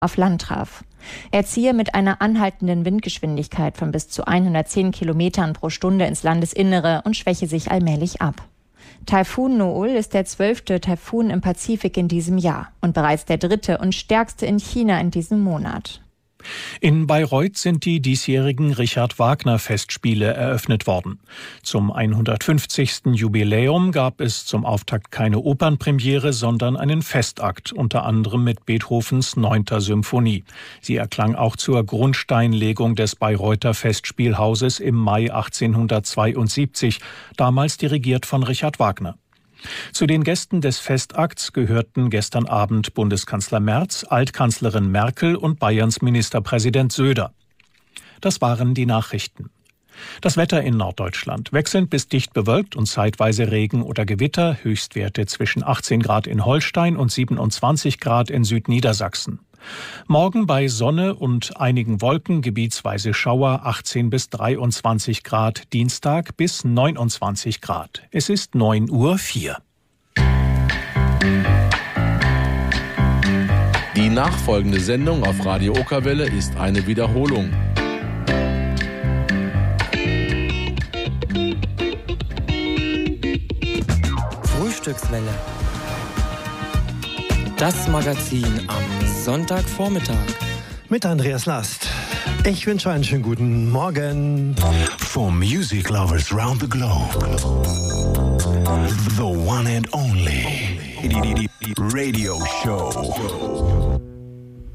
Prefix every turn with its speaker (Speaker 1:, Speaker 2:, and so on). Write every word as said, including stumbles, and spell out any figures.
Speaker 1: auf Land traf. Er ziehe mit einer anhaltenden Windgeschwindigkeit von bis zu hundertzehn Kilometern pro Stunde ins Landesinnere und schwäche sich allmählich ab. Taifun Noul ist der zwölfte Taifun im Pazifik in diesem Jahr und bereits der dritte und stärkste in China in diesem Monat.
Speaker 2: In Bayreuth sind die diesjährigen Richard-Wagner-Festspiele eröffnet worden. Zum hundertfünfzigsten Jubiläum gab es zum Auftakt keine Opernpremiere, sondern einen Festakt, unter anderem mit Beethovens neunter Symphonie. Sie erklang auch zur Grundsteinlegung des Bayreuther Festspielhauses im Mai achtzehnhundertzweiundsiebzig, damals dirigiert von Richard Wagner. Zu den Gästen des Festakts gehörten gestern Abend Bundeskanzler Merz, Altkanzlerin Merkel und Bayerns Ministerpräsident Söder. Das waren die Nachrichten. Das Wetter in Norddeutschland: wechselnd bis dicht bewölkt und zeitweise Regen oder Gewitter, Höchstwerte zwischen achtzehn Grad in Holstein und siebenundzwanzig Grad in Südniedersachsen. Morgen bei Sonne und einigen Wolken, gebietsweise Schauer, achtzehn bis dreiundzwanzig Grad, Dienstag bis neunundzwanzig Grad. Es ist neun Uhr vier.
Speaker 3: Die nachfolgende Sendung auf Radio Okerwelle ist eine Wiederholung.
Speaker 4: Frühstückswelle. Das Magazin am Sonntagvormittag.
Speaker 5: Mit Andreas Last. Ich wünsche einen schönen guten Morgen.
Speaker 6: For music lovers round the globe. The one and only Radio Show.